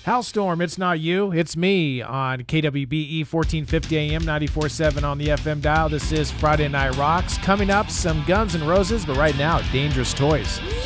Howlstorm, it's not you, it's me on KWBE 1450 AM 94.7 on the FM dial. This is Friday Night Rocks. Coming up, some Guns N' Roses, but right now, Dangerous Toys.